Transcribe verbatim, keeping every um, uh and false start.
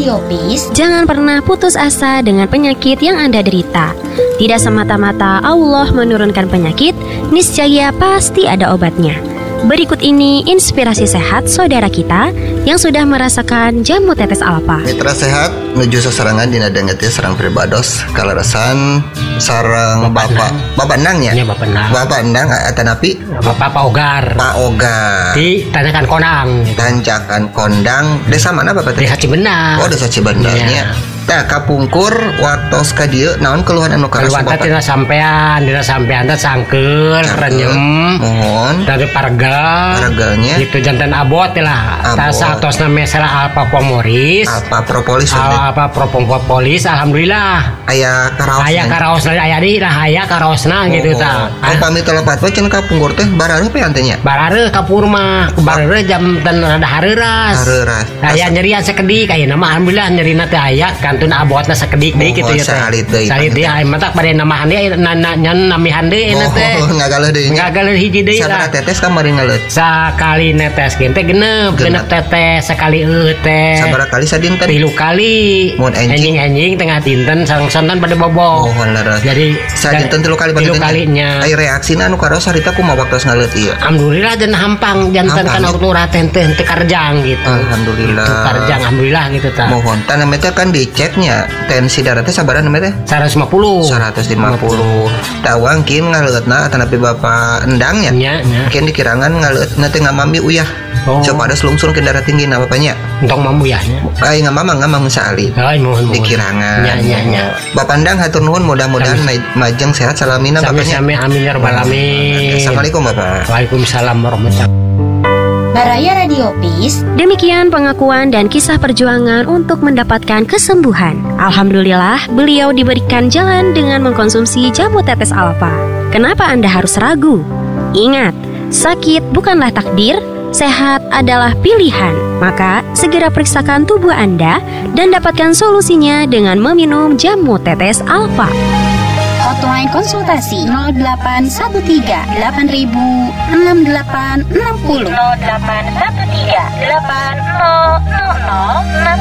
Radio Peace, jangan pernah putus asa dengan penyakit yang Anda derita. Tidak semata-mata Allah menurunkan penyakit, niscaya pasti ada obatnya. Berikut ini inspirasi sehat saudara kita yang sudah merasakan jamu tetes alfa. Mitra sehat menuju sasarangan dina dengeti sareng pribados kalarasan sareng bapak bapak endangnya. Ya, bapak endang. Bapak endang atanapi Bapak Pak Ogar. Pak Ogar. Di Tanjakan Konang. Gitu. Tanjakan Kondang. Desa mana Bapak teh? Desa Cibenang. Oh, Desa Cibenangnya. Tah kapungkur watos ka dieu naon keluhan anu karasa Bapak? Keluhan teh sampean, dina sampean teh sangkeul, renyem. Mohon. Dari parga. Parganya. Itu jantan abot lah. Tasa atosna mesra Alpha Pomoris. Alpha Propolis. Alpha Propolis, alhamdulillah. Aya karaos. Aya karaosna aya di lah aya karaosna gitu tah. Oh, pami telepat we cenah kapungkur teh barareuh pe antenya. Barareuh kapur mah, barareuh jam ten rada hareuras. Hareuras. Aya nyerian sakedik ayeuna mah alhamdulillah nyerina teh aya kantun abotna sakedik deui kitu ya teh. Salit deui. Salit deui aya mah tak bade namahan deui nyan namihan deui eta teh. Oh, ngagaluh deui. Ngagaluh hiji deui lah. Sabaraha tetes kamari ngaleut? Sakali netes ge teh genep, genep tetes sakali eueuh teh. Sabaraha kali sadinten? Tilu kali. Mun enjing-enjing tengah dinten sareng sonten pada bobo. Oh, leres. Jadi sadinten tilu kali tilu kalinya. Ai reaksina anu karaos harita kumaha waktos ngaleut ieu? Alhamdulillah dan hampang janten kan urut teh teh karjang gitu. Alhamdulillah. Itu karjang alhamdulillah gitu tah. Mohon tah namanya teh kan diceknya tensi darah teh sabaraha namanya teh? seratus lima puluh. seratus lima puluh. Tawang kin ngaleutna atanapi Bapak endangnya. Nya, nya. Kin dikirangan ngaleutna teh ngamami uyah. Oh. Coba ada selungsur ke darah tinggi na bapaknya. Entong mambu ya. Ai ngamamang ngamang saali. Ai mohon dikirangan. Nya nya nya. Bapak endang hatur nuhun mudah-mudahan majeng sehat salamina bapaknya. Sami amin ya rabbal alamin. Assalamualaikum Bapak. Waalaikumsalam warahmatullahi wabarakatuh. Baraya Radio Peace. Demikian pengakuan dan kisah perjuangan untuk mendapatkan kesembuhan. Alhamdulillah, beliau diberikan jalan dengan mengkonsumsi jamu tetes alfa. Kenapa Anda harus ragu? Ingat, sakit bukanlah takdir, sehat adalah pilihan. Maka, segera periksakan tubuh Anda dan dapatkan solusinya dengan meminum jamu tetes alfa. Hotline konsultasi nol delapan satu tiga delapan ribu enam delapan enam nol nol delapan satu tiga delapan nol nol nol enam